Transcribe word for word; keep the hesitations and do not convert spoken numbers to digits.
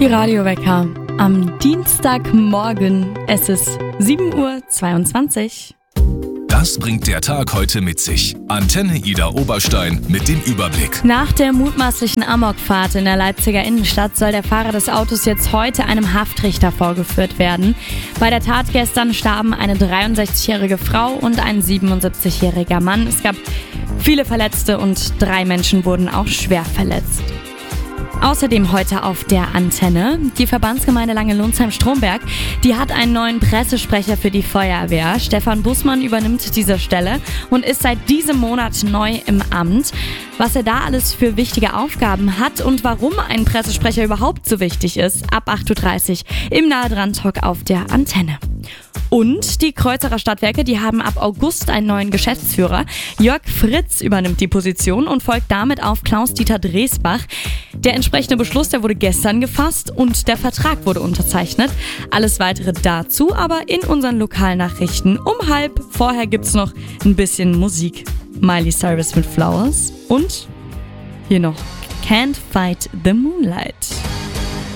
Die Radiowecker am Dienstagmorgen. Es ist sieben Uhr zweiundzwanzig. Das bringt der Tag heute mit sich. Antenne Ida Oberstein mit dem Überblick. Nach der mutmaßlichen Amokfahrt in der Leipziger Innenstadt soll der Fahrer des Autos jetzt heute einem Haftrichter vorgeführt werden. Bei der Tat gestern starben eine dreiundsechzigjährige Frau und ein siebenundsiebzigjähriger Mann. Es gab viele Verletzte und drei Menschen wurden auch schwer verletzt. Außerdem heute auf der Antenne. Die Verbandsgemeinde Langenlonsheim-Stromberg, die hat einen neuen Pressesprecher für die Feuerwehr. Stefan Bußmann übernimmt diese Stelle und ist seit diesem Monat neu im Amt. Was er da alles für wichtige Aufgaben hat und warum ein Pressesprecher überhaupt so wichtig ist, ab acht Uhr dreißig im Nahe dran Talk auf der Antenne. Und die Kreuzerer Stadtwerke, die haben ab August einen neuen Geschäftsführer. Jörg Fritz übernimmt die Position und folgt damit auf Klaus-Dieter Dresbach. Der entsprechende Beschluss, der wurde gestern gefasst und der Vertrag wurde unterzeichnet. Alles weitere dazu aber in unseren Lokalnachrichten um halb. Vorher gibt's noch ein bisschen Musik. Miley Cyrus mit Flowers und hier noch Can't Fight the Moonlight.